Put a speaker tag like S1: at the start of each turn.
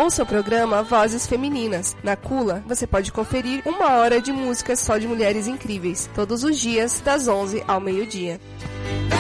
S1: Ouça o programa Vozes Femininas. Na Cula, você pode conferir 1 hora de músicas só de mulheres incríveis, todos os dias, das 11 ao meio-dia.